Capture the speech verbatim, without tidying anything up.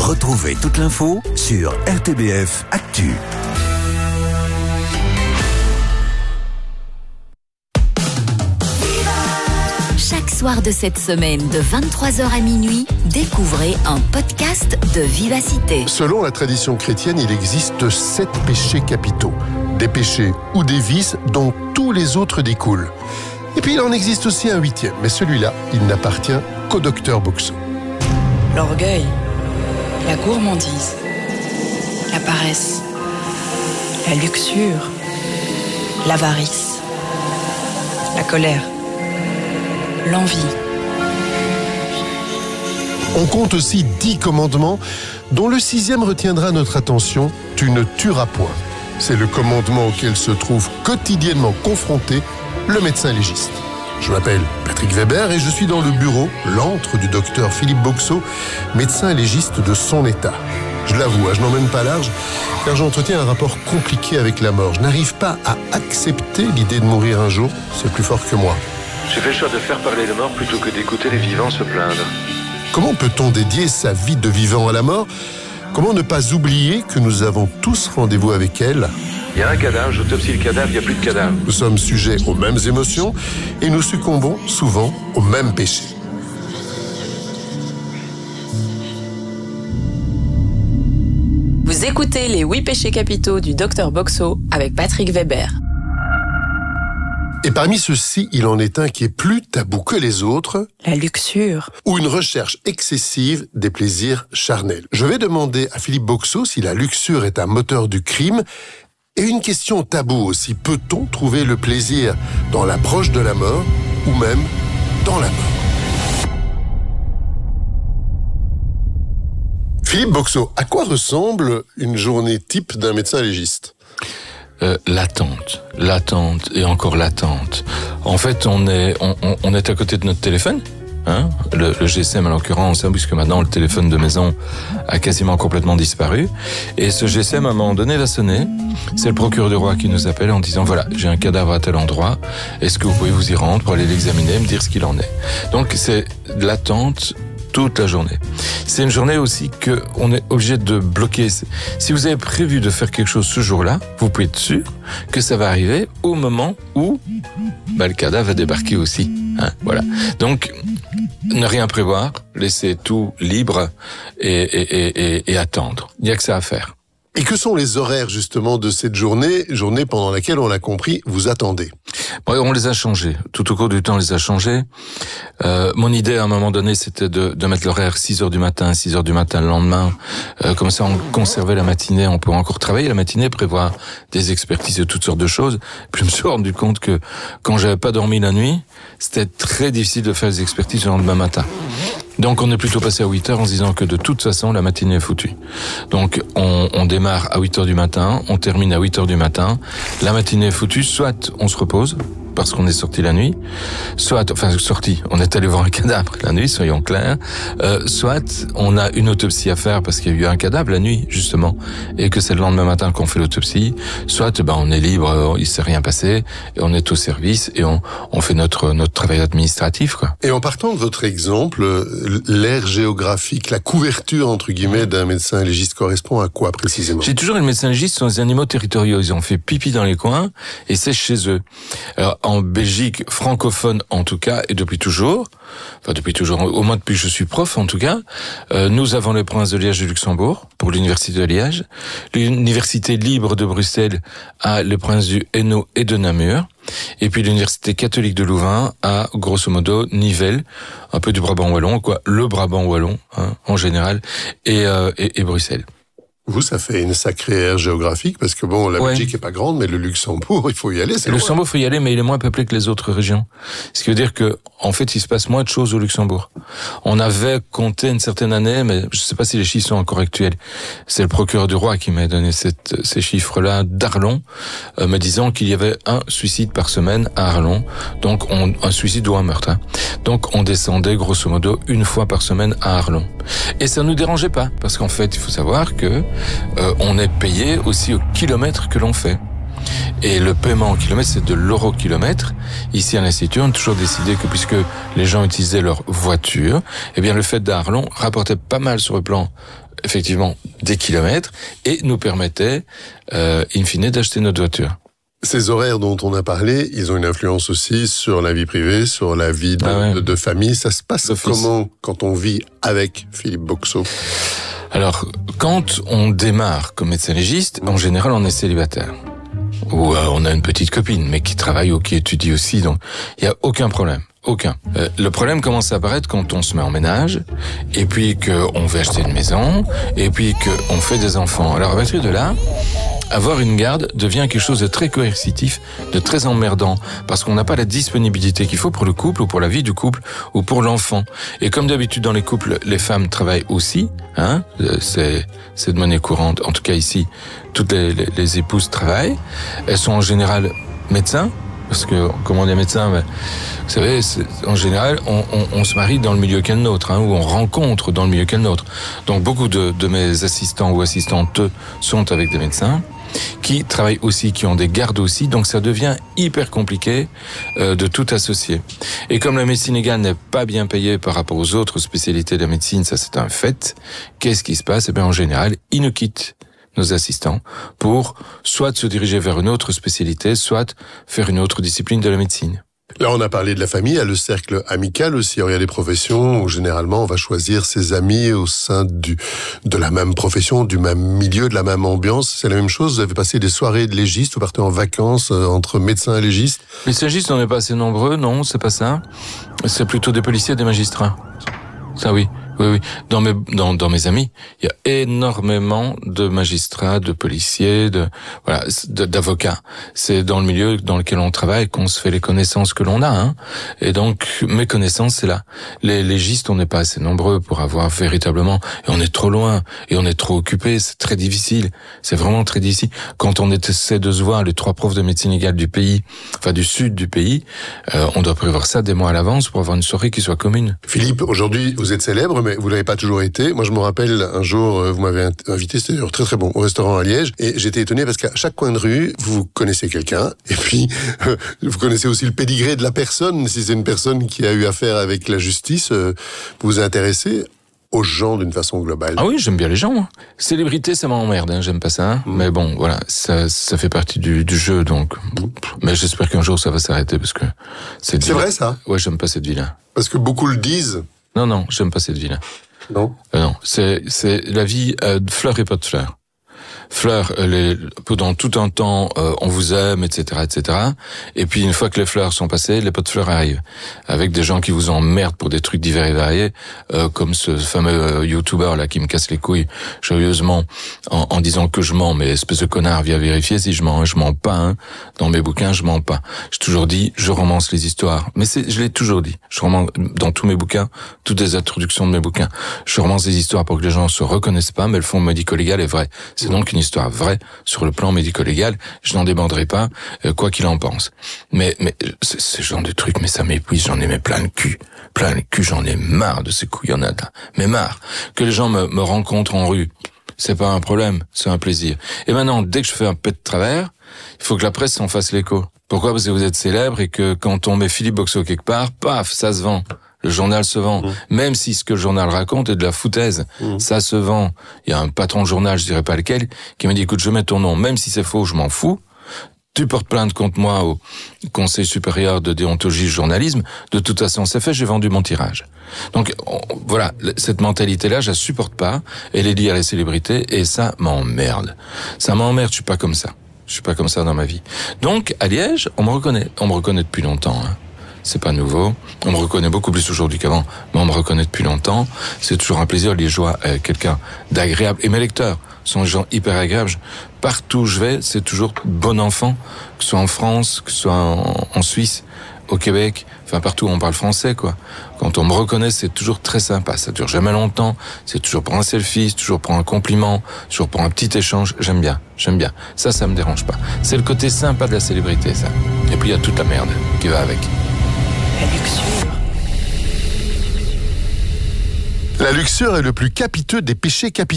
Retrouvez toute l'info sur R T B F Actu. Chaque soir de cette semaine, de vingt-trois heures à minuit, découvrez un podcast de Vivacité. Selon la tradition chrétienne, il existe sept péchés capitaux. Des péchés ou des vices dont tous les autres découlent. Et puis il en existe aussi un huitième, mais celui-là, il n'appartient qu'au docteur Boxo. L'orgueil, la gourmandise, la paresse, la luxure, l'avarice, la colère, l'envie. On compte aussi dix commandements, dont le sixième retiendra notre attention, tu ne tueras point. C'est le commandement auquel se trouve quotidiennement confronté le médecin légiste. Je m'appelle Patrick Weber et je suis dans le bureau, l'antre du docteur Philippe Boxo, médecin légiste de son état. Je l'avoue, je n'emmène pas large, car j'entretiens un rapport compliqué avec la mort. Je n'arrive pas à accepter l'idée de mourir un jour, c'est plus fort que moi. J'ai fait le choix de faire parler les morts plutôt que d'écouter les vivants se plaindre. Comment peut-on dédier sa vie de vivant à la mort ? Comment ne pas oublier que nous avons tous rendez-vous avec elle ? Il y a un cadavre, j'autopsie le cadavre, il n'y a plus de cadavre. Nous sommes sujets aux mêmes émotions et nous succombons souvent aux mêmes péchés. Vous écoutez les huit péchés capitaux du docteur Boxo avec Patrick Weber. Et parmi ceux-ci, il en est un qui est plus tabou que les autres. La luxure. Ou une recherche excessive des plaisirs charnels. Je vais demander à Philippe Boxo si la luxure est un moteur du crime. Et une question taboue aussi. Peut-on trouver le plaisir dans l'approche de la mort ou même dans la mort ? Philippe Boxo, à quoi ressemble une journée type d'un médecin légiste ? Euh, l'attente, l'attente et encore l'attente. En fait, on est, on, on est à côté de notre téléphone, hein, le, le G S M en l'occurrence, hein, puisque maintenant le téléphone de maison a quasiment complètement disparu. Et ce G S M, à un moment donné, va sonner. C'est le procureur du roi qui nous appelle en disant, voilà, j'ai un cadavre à tel endroit. Est-ce que vous pouvez vous y rendre pour aller l'examiner, me dire ce qu'il en est? Donc, c'est de l'attente toute la journée. C'est une journée aussi que on est obligé de bloquer. Si vous avez prévu de faire quelque chose ce jour-là, vous pouvez être sûr que ça va arriver au moment où bah, le cadavre va débarquer aussi. Hein, voilà. Donc, ne rien prévoir, laisser tout libre et, et, et, et, et attendre. Il n'y a que ça à faire. Et que sont les horaires justement de cette journée, journée pendant laquelle, on l'a compris, vous attendez ? Bon, on les a changés. Tout au cours du temps, on les a changés. Euh, mon idée, à un moment donné, c'était de, de mettre l'horaire six heures du matin, six heures du matin le lendemain. Euh, comme ça, on conservait la matinée, on pouvait encore travailler la matinée, prévoir des expertises de toutes sortes de choses. Puis je me suis rendu compte que quand j'avais pas dormi la nuit, c'était très difficile de faire des expertises le lendemain matin. Donc on est plutôt passé à huit heures en se disant que de toute façon la matinée est foutue. Donc on, on démarre à huit heures du matin, on termine à huit heures du matin. La matinée est foutue, soit on se repose parce qu'on est sorti la nuit, soit, enfin sorti, on est allé voir un cadavre la nuit, soyons clairs, euh, soit on a une autopsie à faire parce qu'il y a eu un cadavre la nuit justement et que c'est le lendemain matin qu'on fait l'autopsie, soit ben on est libre, il s'est rien passé et on est au service et on, on fait notre notre travail administratif quoi. Et en partant de votre exemple, l'aire géographique, la couverture entre guillemets d'un médecin légiste correspond à quoi précisément ? J'ai toujours les médecins légistes sont des animaux territoriaux, ils ont fait pipi dans les coins et c'est chez eux. Alors en Belgique francophone en tout cas et depuis toujours, enfin depuis toujours, au moins depuis que je suis prof en tout cas, euh, nous avons les provinces de Liège et de Luxembourg pour l'université de Liège, l'université libre de Bruxelles a les provinces du Hainaut et de Namur. Et puis l'université catholique de Louvain a grosso modo Nivelles, un peu du Brabant wallon, quoi, le Brabant wallon hein, en général, et, euh, et, et Bruxelles. Vous, ça fait une sacrée aire géographique, parce que bon, la ouais. Belgique est pas grande, mais le Luxembourg, il faut y aller, c'est Le loin. Luxembourg, il faut y aller, mais il est moins peuplé que les autres régions. Ce qui veut dire que, en fait, il se passe moins de choses au Luxembourg. On avait compté une certaine année, mais je sais pas si les chiffres sont encore actuels. C'est le procureur du roi qui m'a donné cette, ces chiffres-là d'Arlon, euh, me disant qu'il y avait un suicide par semaine à Arlon. Donc, on, un suicide ou un meurtre, hein. Donc, on descendait, grosso modo, une fois par semaine à Arlon. Et ça nous dérangeait pas, parce qu'en fait, il faut savoir que, Euh, on est payé aussi au kilomètre que l'on fait. Et le paiement au kilomètre, c'est de l'euro kilomètre. Ici, à l'Institut, on a toujours décidé que puisque les gens utilisaient leur voiture, eh bien, le fait d'Arlon rapportait pas mal sur le plan, effectivement, des kilomètres et nous permettait, euh, in fine, d'acheter notre voiture. Ces horaires dont on a parlé, ils ont une influence aussi sur la vie privée, sur la vie de, ah ouais. de, de famille. Ça se passe D'office. Comment quand on vit avec Philippe Boxeau? Alors, quand on démarre comme médecin légiste, en général, on est célibataire. Ou euh, on a une petite copine, mais qui travaille ou qui étudie aussi, donc il n'y a aucun problème. Aucun. Euh, le problème commence à apparaître quand on se met en ménage, et puis qu'on veut acheter une maison, et puis qu'on fait des enfants. Alors à partir de là, avoir une garde devient quelque chose de très coercitif, de très emmerdant, parce qu'on n'a pas la disponibilité qu'il faut pour le couple, ou pour la vie du couple, ou pour l'enfant. Et comme d'habitude dans les couples, les femmes travaillent aussi, hein, c'est, c'est de monnaie courante, en tout cas ici, toutes les, les, les épouses travaillent, elles sont en général médecins, parce que, comme on est médecin, ben, vous savez, c'est, en général, on, on, on se marie dans le milieu qu'est le nôtre, hein, ou on rencontre dans le milieu qu'est le nôtre. Donc, beaucoup de, de mes assistants ou assistantes sont avec des médecins qui travaillent aussi, qui ont des gardes aussi. Donc, ça devient hyper compliqué euh, de tout associer. Et comme la médecine légale n'est pas bien payée par rapport aux autres spécialités de la médecine, ça c'est un fait, qu'est-ce qui se passe? Eh bien, en général, ils nous quittent, nos assistants, pour soit se diriger vers une autre spécialité, soit faire une autre discipline de la médecine. Là, on a parlé de la famille, il y a le cercle amical aussi. Il y a des professions où généralement on va choisir ses amis au sein du, de la même profession, du même milieu, de la même ambiance. C'est la même chose, vous avez passé des soirées de légistes, vous partez en vacances euh, entre médecins et légistes. Les légistes, on n'est pas assez nombreux, non, c'est pas ça. C'est plutôt des policiers et des magistrats. Ça oui. Oui, oui. Dans mes, dans, dans mes amis, il y a énormément de magistrats, de policiers, de, voilà, de, d'avocats. C'est dans le milieu dans lequel on travaille qu'on se fait les connaissances que l'on a, hein. Et donc, mes connaissances, c'est là. Les légistes, on n'est pas assez nombreux pour avoir véritablement, et on est trop loin, et on est trop occupé, c'est très difficile. C'est vraiment très difficile. Quand on essaie de se voir, les trois profs de médecine légale du pays, enfin, du sud du pays, euh, on doit prévoir ça des mois à l'avance pour avoir une soirée qui soit commune. Philippe, aujourd'hui, vous êtes célèbre, mais vous l'avez pas toujours été. Moi, je me rappelle, un jour, vous m'avez invité, c'était d'ailleurs très très bon, au restaurant à Liège, et j'étais étonné parce qu'à chaque coin de rue, vous connaissez quelqu'un, et puis, euh, vous connaissez aussi le pédigré de la personne. Si c'est une personne qui a eu affaire avec la justice, euh, vous vous intéressez aux gens d'une façon globale. Ah oui, j'aime bien les gens. Hein. Célébrité, ça m'emmerde, hein, j'aime pas ça. Hein. Mmh. Mais bon, voilà, ça, ça fait partie du, du jeu, donc. Mmh. Mais j'espère qu'un jour ça va s'arrêter parce que c'est vie... vrai ça. Ouais, j'aime pas cette vie-là. Parce que beaucoup le disent. Non, non, j'aime pas cette vie-là. Non. Euh, non, c'est c'est la vie euh, de fleurs et pas de fleurs. Fleurs, les, pendant tout un temps, euh, on vous aime, et cetera, et cetera. Et puis une fois que les fleurs sont passées, les pots de fleurs arrivent, avec des gens qui vous emmerdent pour des trucs divers et variés, euh, comme ce fameux euh, YouTuber là qui me casse les couilles joyeusement en, en disant que je mens, mais espèce de connard, viens vérifier si je mens. Je mens pas, hein. Dans mes bouquins, je mens pas. J'ai toujours dit, je romance les histoires, mais c'est, je l'ai toujours dit. Je romance dans tous mes bouquins, toutes les introductions de mes bouquins. Je romance les histoires pour que les gens se reconnaissent pas, mais le fond médico-légal est vrai. C'est donc une histoire vraie sur le plan médico-légal. Je n'en démenderai pas, euh, quoi qu'il en pense. Mais, mais, c'est, ce genre de trucs, mais ça m'épuise, j'en ai mais plein le cul. Plein le cul, j'en ai marre de ces couillonnades là. Mais marre. Que les gens me, me rencontrent en rue, c'est pas un problème, c'est un plaisir. Et maintenant, dès que je fais un pet de travers, il faut que la presse s'en fasse l'écho. Pourquoi? Parce que vous êtes célèbre et que quand on met Philippe Boxeau quelque part, paf, ça se vend. Le journal se vend. Mmh. Même si ce que le journal raconte est de la foutaise, mmh. ça se vend. Il y a un patron de journal, je dirais pas lequel, qui m'a dit, écoute, je mets ton nom, même si c'est faux, je m'en fous. Tu portes plainte contre moi au Conseil supérieur de déontologie et journalisme. De toute façon, c'est fait, j'ai vendu mon tirage. Donc, on, voilà, cette mentalité-là, je la supporte pas. Elle est liée à la célébrité et ça m'emmerde. Ça m'emmerde, je suis pas comme ça. Je suis pas comme ça dans ma vie. Donc, à Liège, on me reconnaît. On me reconnaît depuis longtemps, hein. C'est pas nouveau. On me reconnaît beaucoup plus aujourd'hui qu'avant, mais on me reconnaît depuis longtemps. C'est toujours un plaisir, les joies, euh, quelqu'un d'agréable. Et mes lecteurs sont des gens hyper agréables. Partout où je vais, c'est toujours bon enfant, que ce soit en France, que ce soit en, en Suisse, au Québec, enfin partout où on parle français, quoi. Quand on me reconnaît, c'est toujours très sympa. Ça dure jamais longtemps. C'est toujours pour un selfie, c'est toujours pour un compliment, toujours pour un petit échange. J'aime bien, j'aime bien. Ça, ça me dérange pas. C'est le côté sympa de la célébrité, ça. Et puis il y a toute la merde qui va avec. La luxure. La luxure est le plus capiteux des péchés capitaux.